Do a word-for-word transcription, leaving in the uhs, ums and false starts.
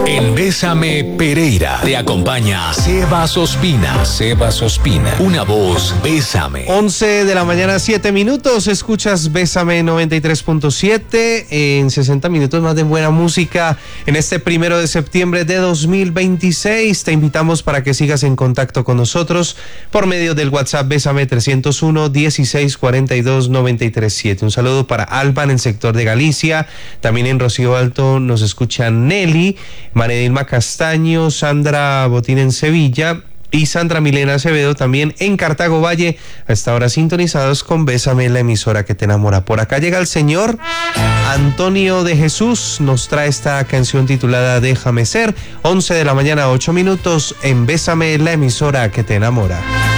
En Bésame Pereira te acompaña Sebas Ospina. Sebas Ospina, una voz, Bésame. once de la mañana, siete minutos. Escuchas Bésame noventa y tres punto siete. En sesenta minutos más de buena música en este primero de septiembre de dos mil veintiséis. Te invitamos para que sigas en contacto con nosotros por medio del WhatsApp Bésame trescientos uno, dieciséis cuarenta y dos, noventa y tres siete. Un saludo para Alba en el sector de Galicia. También en Rocío Alto nos escucha Nelly, Maredilma Castaño, Sandra Botín en Sevilla y Sandra Milena Acevedo también en Cartago Valle, hasta ahora sintonizados con Bésame, la emisora que te enamora. Por acá llega el señor Antonio de Jesús, nos trae esta canción titulada Déjame Ser. Once de la mañana, ocho minutos en Bésame, la emisora que te enamora.